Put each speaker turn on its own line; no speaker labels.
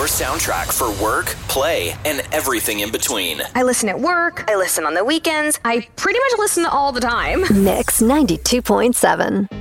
soundtrack for work, play, and everything in between.
I listen at work. I listen on the weekends. I pretty much listen all the time.
Mix 92.7.